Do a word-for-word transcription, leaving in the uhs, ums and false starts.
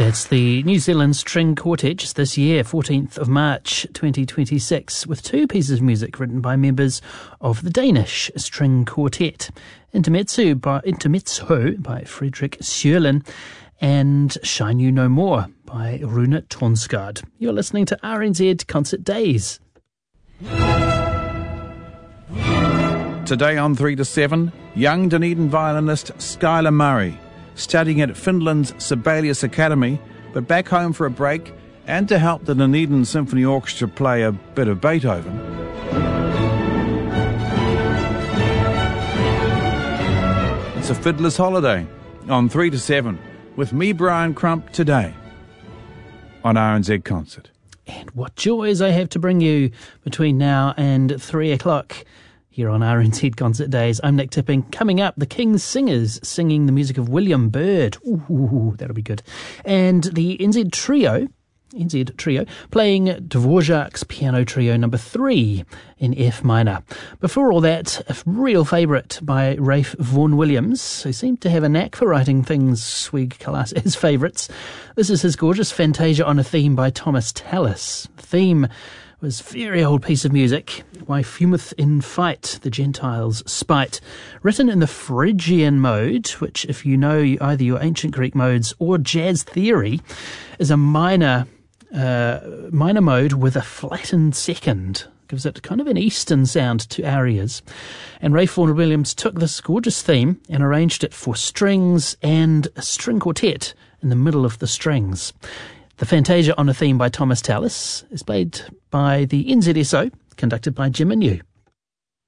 That's the New Zealand String Quartet just this year, fourteenth of March twenty twenty-six, with two pieces of music written by members of the Danish String Quartet. Intermezzo by, Intermezzo by Fredrik Sjölin and Shine You No More by Rune Tonsgaard. You're listening to R N Z Concert Days. Today on three to seven, young Dunedin violinist Skylar Murray, studying at Finland's Sibelius Academy, but back home for a break and to help the Dunedin Symphony Orchestra play a bit of Beethoven. It's a fiddler's holiday on three to seven with me, Brian Crump, today on R N Z Concert. And what joys I have to bring you between now and three o'clock. Here on R N Z Concert Days, I'm Nick Tipping. Coming up, the King's Singers singing the music of William Byrd. Ooh, that'll be good. And the N Z Trio, N Z Trio, playing Dvorak's Piano Trio number three in F minor. Before all that, a real favourite by Ralph Vaughan Williams, who seemed to have a knack for writing things we class as favourites. This is his gorgeous Fantasia on a Theme by Thomas Tallis. The theme was a very old piece of music, Why Fumeth in Fight, the Gentiles' Spite, written in the Phrygian mode, which, if you know either your ancient Greek modes or jazz theory, is a minor uh, minor mode with a flattened second. Gives it kind of an Eastern sound to arias. And Ralph Vaughan Williams took this gorgeous theme and arranged it for strings and a string quartet in the middle of the strings. The Fantasia on a Theme by Thomas Tallis is played by the N Z S O, conducted by Jim Inu.